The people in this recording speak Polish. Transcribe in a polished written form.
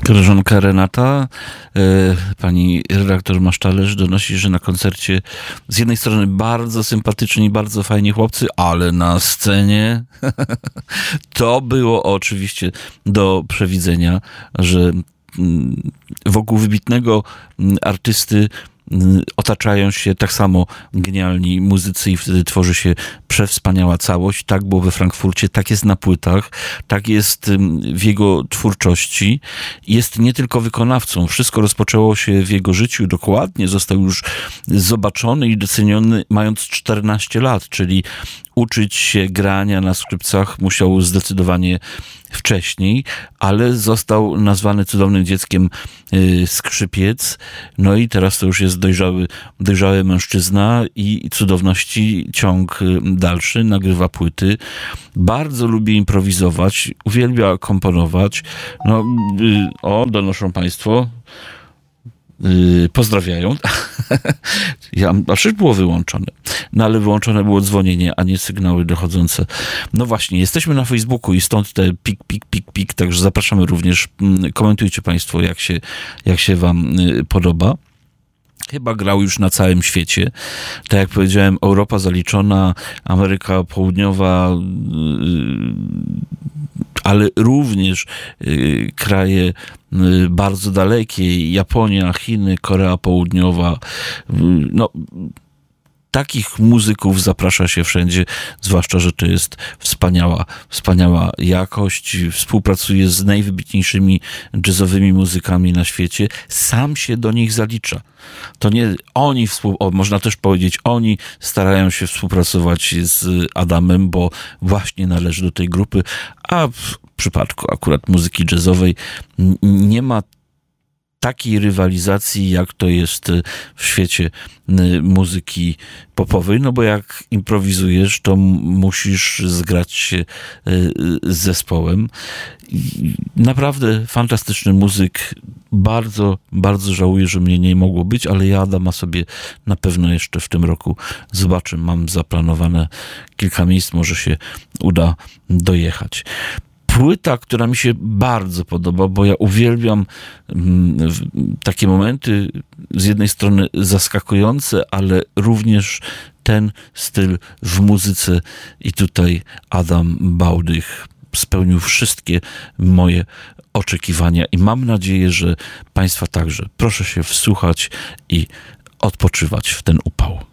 Koleżanka Renata, pani redaktor Masztalerz donosi, że na koncercie z jednej strony bardzo sympatyczni, bardzo fajni chłopcy, ale na scenie to było oczywiście do przewidzenia, że wokół wybitnego artysty otaczają się tak samo genialni muzycy i wtedy tworzy się przewspaniała całość. Tak było we Frankfurcie, tak jest na płytach, tak jest w jego twórczości. Jest nie tylko wykonawcą. Wszystko rozpoczęło się w jego życiu dokładnie. Został już zobaczony i doceniony mając 14 lat, czyli uczyć się grania na skrzypcach musiał zdecydowanie wcześniej, ale został nazwany cudownym dzieckiem skrzypiec. No i teraz to już jest dojrzały mężczyzna i cudowności ciąg dalszy, nagrywa płyty. Bardzo lubi improwizować, uwielbia komponować. No, donoszą państwo. Pozdrawiają. A przecież było wyłączone. No ale wyłączone było dzwonienie, a nie sygnały dochodzące. No właśnie, jesteśmy na Facebooku i stąd te pik, także zapraszamy również. Komentujcie państwo, jak się wam podoba. Chyba grał już na całym świecie. Tak jak powiedziałem, Europa zaliczona, Ameryka Południowa, ale również kraje bardzo dalekie, Japonia, Chiny, Korea Południowa. No, takich muzyków zaprasza się wszędzie, zwłaszcza, że to jest wspaniała jakość. Współpracuje z najwybitniejszymi jazzowymi muzykami na świecie. Sam się do nich zalicza. To nie oni, można też powiedzieć, oni starają się współpracować z Adamem, bo właśnie należy do tej grupy, a w przypadku akurat muzyki jazzowej nie ma takiej rywalizacji, jak to jest w świecie muzyki popowej, no bo jak improwizujesz, to musisz zgrać się z zespołem. Naprawdę fantastyczny muzyk. Bardzo, bardzo żałuję, że mnie nie mogło być, ale ja Adama sobie na pewno jeszcze w tym roku zobaczę. Mam zaplanowane kilka miejsc, może się uda dojechać. Płyta, która mi się bardzo podoba, bo ja uwielbiam takie momenty, z jednej strony zaskakujące, ale również ten styl w muzyce i tutaj Adam Bałdych spełnił wszystkie moje oczekiwania i mam nadzieję, że państwa także. Proszę się wsłuchać i odpoczywać w ten upał.